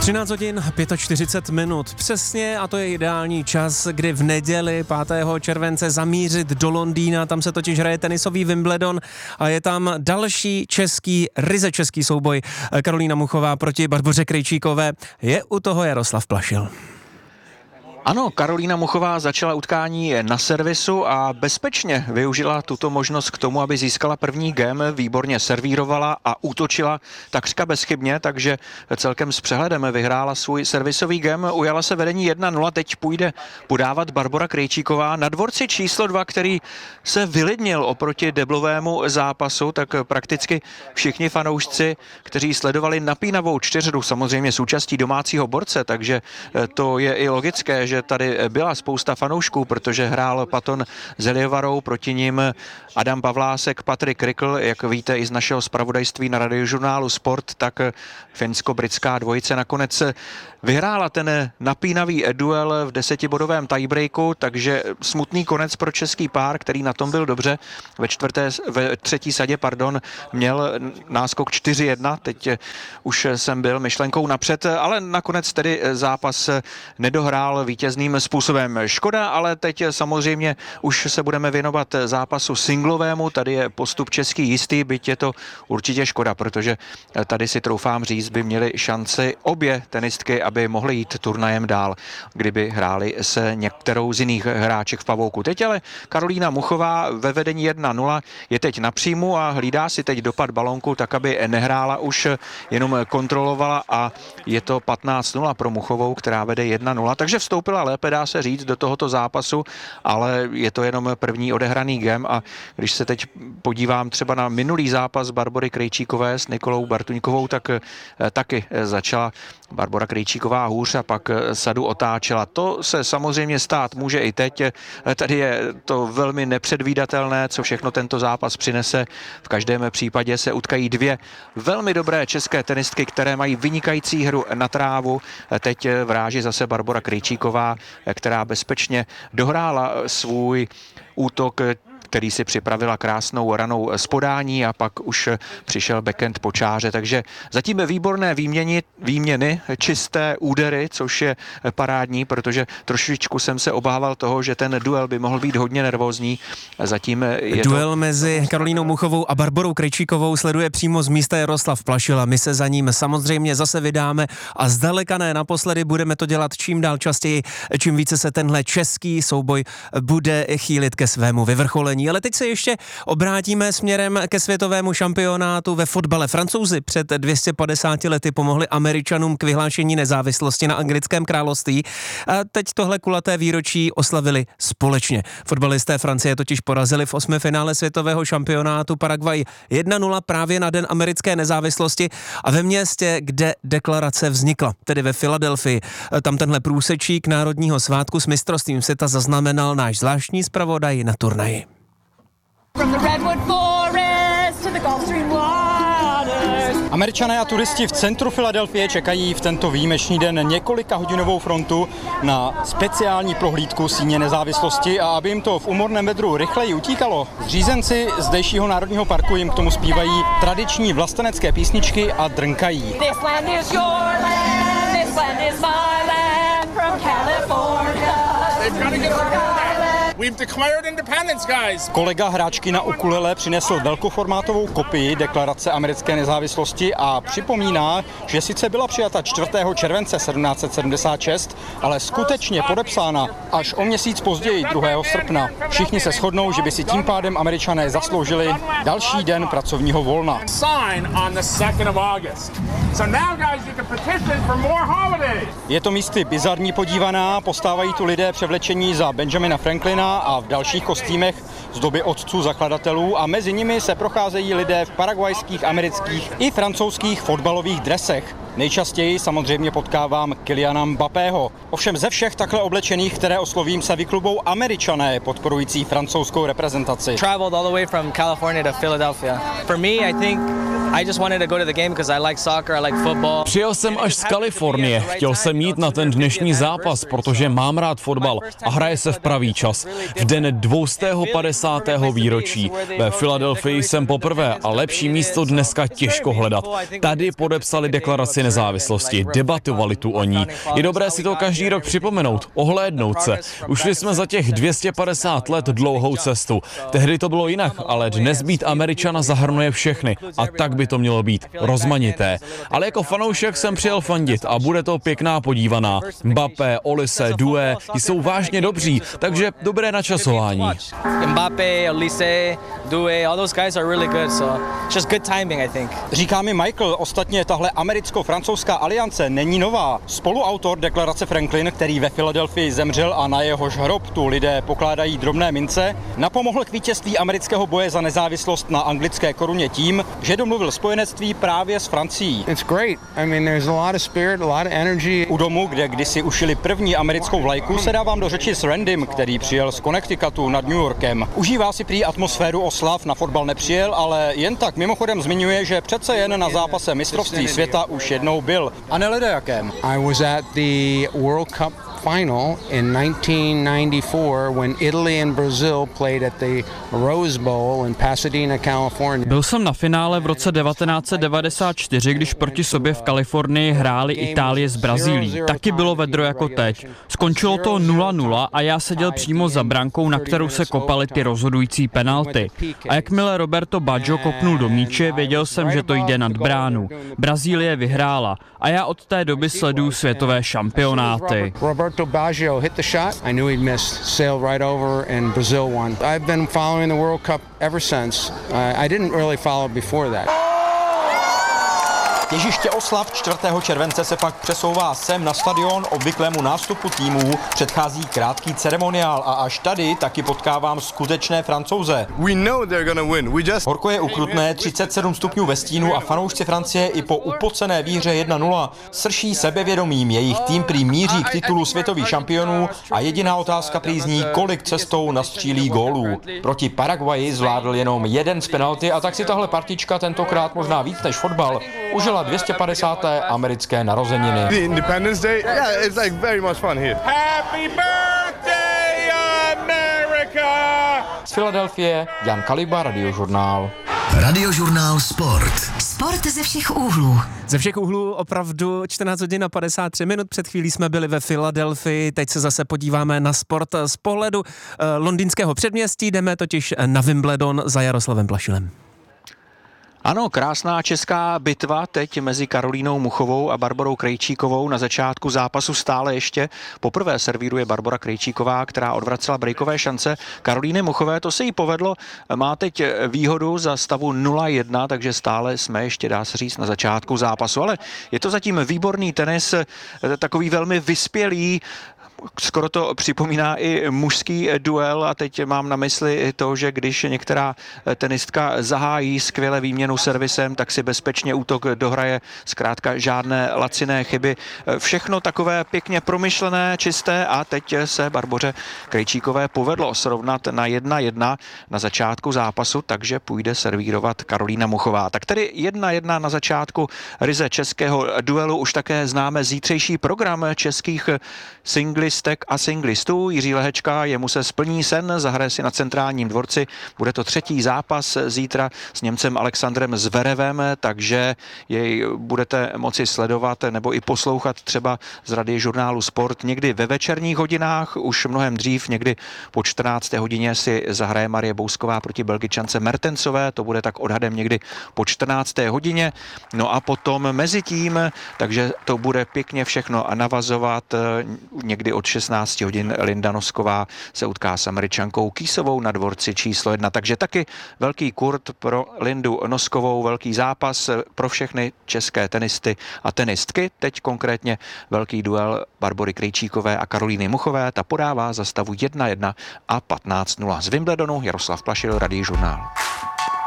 13 hodin 45 minut přesně a to je ideální čas, kdy v neděli 5. července zamířit do Londýna, tam se totiž hraje tenisový Wimbledon a je tam další ryze český souboj. Karolína Muchová proti Barboře Krejčíkové, je u toho Jaroslav Plašil. Ano, Karolína Muchová začala utkání na servisu a bezpečně využila tuto možnost k tomu, aby získala první game, výborně servírovala a útočila takřka bezchybně, takže celkem s přehledem vyhrála svůj servisový game, ujala se vedení 1-0, teď půjde podávat Barbora Krejčíková na dvorci číslo 2, který se vylidnil oproti deblovému zápasu, tak prakticky všichni fanoušci, kteří sledovali napínavou čtyřhru, samozřejmě s účastí domácího borce, takže to je i logické, že tady byla spousta fanoušků, protože hrál Paton s Elievarou, proti ním Adam Pavlásek, Patrik Rikl, jak víte i z našeho zpravodajství na radiožurnálu Sport, tak finsko-britská dvojice nakonec vyhrála ten napínavý duel v 10bodovém tiebreaku, takže smutný konec pro český pár, který na tom byl dobře. Ve třetí sadě, měl náskok 4-1, teď už jsem byl myšlenkou napřed, ale nakonec tedy zápas nedohrál vítězným způsobem. Škoda, ale teď samozřejmě už se budeme věnovat zápasu singlovému, tady je postup český jistý, byť je to určitě škoda, protože tady si troufám říct, by měly šanci obě tenistky, aby mohly jít turnajem dál, kdyby hráli se některou z jiných hráček v pavouku. Teď ale Karolína Muchová ve vedení 1-0 je teď na příjmu a hlídá si teď dopad balonku, tak aby nehrála už, jenom kontrolovala a je to 15-0 pro Muchovou, která vede 1-0, takže vstoupila lépe, dá se říct, do tohoto zápasu, ale je to jenom první odehraný game a když se teď podívám třeba na minulý zápas Barbory Krejčíkové s Nikolou Bartuňkovou, tak taky začala Barbora Krejčíková hůř a pak sadu otáčela. To se samozřejmě stát může i teď. Tady je to velmi nepředvídatelné, co všechno tento zápas přinese. V každém případě se utkají dvě velmi dobré české tenistky, které mají vynikající hru na trávu. Teď vráží zase Barbora Krejčíková, která bezpečně dohrála svůj útok, který si připravila krásnou ranou z podání a pak už přišel backhand po čáře, takže zatím výborné výměny, čisté údery, což je parádní, protože trošičku jsem se obával toho, že ten duel by mohl být hodně nervózní. Zatím je duel mezi Karolínou Muchovou a Barborou Krejčíkovou sleduje přímo z místa Jaroslav Plašil a my se za ním samozřejmě zase vydáme a zdaleka ne naposledy, budeme to dělat čím dál častěji, čím více se tenhle český souboj bude chýlit ke svému vyvrcholení. Ale teď se ještě obrátíme směrem ke světovému šampionátu ve fotbale. Francouzi před 250 lety pomohli Američanům k vyhlášení nezávislosti na Anglickém království a teď tohle kulaté výročí oslavili společně. Fotbalisté Francie totiž porazili v 8. finále světového šampionátu Paraguay 1-0 právě na den americké nezávislosti a ve městě, kde deklarace vznikla, tedy ve Filadelfii. Tam tenhle průsečík národního svátku s mistrovstvím světa zaznamenal náš zvláštní zpravodaj na turnaji. Američané a turisti v centru Filadelfie čekají v tento výjimečný den několika hodinovou frontu na speciální prohlídku síně nezávislosti a aby jim to v úmorném vedru rychleji utíkalo, zřízenci zdejšího národního parku jim k tomu zpívají tradiční vlastenecké písničky a drnkají. Kolega hráčky na ukulele přinesl velkoformátovou kopii deklarace americké nezávislosti a připomíná, že sice byla přijata 4. července 1776, ale skutečně podepsána až o měsíc později 2. srpna. Všichni se shodnou, že by si tím pádem Američané zasloužili další den pracovního volna. Je to místy bizarní podívaná, postávají tu lidé převlečení za Benjamina Franklina a v dalších kostýmech z doby otců zakladatelů a mezi nimi se procházejí lidé v paraguajských, amerických i francouzských fotbalových dresech. Nejčastěji samozřejmě potkávám Kyliana Mbappého. Ovšem ze všech takhle oblečených, které oslovím, se vyklubou Američané podporující francouzskou reprezentaci. Traveled all the way from California to Philadelphia. For me, I think I just wanted to go to the game because I like soccer, I like football. Přijel jsem až z Kalifornie, chtěl jsem jít na ten dnešní zápas, protože mám rád fotbal a hraje se v pravý čas. V den 250. výročí. Ve Filadelfii jsem poprvé a lepší místo dneska těžko hledat. Tady podepsali deklaraci nezávislosti, debatovali tu o ní. Je dobré si to každý rok připomenout, ohlédnout se. Ušli jsme za těch 250 let dlouhou cestu. Tehdy to bylo jinak, ale dnes být Američana zahrnuje všechny a tak by to mělo být, rozmanité. Ale jako fanoušek jsem přijel fandit a bude to pěkná podívaná. Mbappé, Olise, Doué jsou vážně dobří, takže dobré načasování. Mbappé, Olise, Doué, all those guys are really good, so just good timing, I think. Říká mi Michael, ostatně tahle americko-francouzská aliance není nová. Spoluautor deklarace Franklin, který ve Filadelfii zemřel a na jehož hrob tu lidé pokládají drobné mince, napomohl k vítězství amerického boje za nezávislost na anglické koruně tím, že domluvil spojenectví právě s Francií. It's great. I mean, there's a lot of spirit, a lot of energy. U domu, kde kdysi ušili první americkou vlajku, se dávám do řeči s Randym, který přijel z Connecticutu nad New Yorkem. Užívá si prý atmosféru oslav, na fotbal nepřijel, ale jen tak mimochodem zmiňuje, že přece jen na zápase mistrovství světa už jednou byl. A neledajakém. I was at the World Cup final in 1994 when Italy and Brazil played at the Rose Bowl in Pasadena, California. Byl jsem na finále v roce 1994, když proti sobě v Kalifornii hráli Itálie s Brazílií. Taky bylo vedro jako teď. Skončilo to 0-0 a já seděl přímo za brankou, na kterou se kopaly ty rozhodující penalty. A jakmile Roberto Baggio kopnul do míče, věděl jsem, že to jde nad bránu. Brazílie vyhrála a já od té doby sleduju světové šampionáty. Roberto Baggio hit the shot. I knew he'd miss, sailed right over, and Brazil won. I've been following the World Cup ever since. I didn't really follow before that. Těžiště oslav 4. července se pak přesouvá sem na stadion. Obvyklému nástupu týmů předchází krátký ceremoniál a až tady taky potkávám skutečné Francouze. Horko je ukrutné, 37 stupňů ve stínu a fanoušci Francie i po upocené výhře 1-0 srší sebevědomím. Jejich tým prý míří k titulu světových šampionů a jediná otázka prý zní, kolik cestou nastřílí gólů. Proti Paraguayi zvládl jenom jeden z penalty a tak si tahle partička tentokrát možná víc než fotbal užila 250. americké narozeniny. The Independence Day, yeah, it's like very much fun here. Happy birthday, America! Z Filadelfie Jan Kaliba, Radiožurnál. Radiožurnál Sport. Sport ze všech úhlů. Ze všech úhlů opravdu 14 hodin a 53 minut. Před chvílí jsme byli ve Filadelfii, teď se zase podíváme na sport z pohledu londýnského předměstí. Jdeme totiž na Wimbledon za Jaroslavem Plašilem. Ano, krásná česká bitva teď mezi Karolínou Muchovou a Barborou Krejčíkovou. Na začátku zápasu stále ještě poprvé servíruje Barbora Krejčíková, která odvracela breakové šance Karolíny Muchové. To se jí povedlo, má teď výhodu za stavu 0-1, takže stále jsme ještě, dá se říct, na začátku zápasu. Ale je to zatím výborný tenis, takový velmi vyspělý. Skoro to připomíná i mužský duel a teď mám na mysli to, že když některá tenistka zahájí skvěle výměnu servisem, tak si bezpečně útok dohraje, zkrátka žádné laciné chyby. Všechno takové pěkně promyšlené, čisté a teď se Barboře Krejčíkové povedlo srovnat na 1-1 na začátku zápasu, takže půjde servírovat Karolína Muchová. Tak tedy 1-1 na začátku ryze českého duelu. Už také známe zítřejší program českých singlistek a singlistů. Jiří Lehečka, jemu se splní sen, zahraje si na Centrálním dvorci. Bude to třetí zápas zítra s Němcem Alexandrem Zverevem, takže jej budete moci sledovat nebo i poslouchat třeba z Radiožurnálu Sport někdy ve večerních hodinách, už mnohem dřív, někdy po 14. hodině si zahraje Marie Bousková proti Belgičance Mertensové, to bude tak odhadem někdy po 14. hodině. No a potom mezi tím, takže to bude pěkně všechno navazovat někdy od 16 hodin Linda Nosková se utká s Američankou Kýsovou na dvorci číslo 1. Takže taky velký kurt pro Lindu Noskovou, velký zápas pro všechny české tenisty a tenistky. Teď konkrétně velký duel Barbory Krejčíkové a Karolíny Muchové. Ta podává za stavu 1-1 a 15-0. Z Wimbledonu Jaroslav Plašil, Radiožurnál.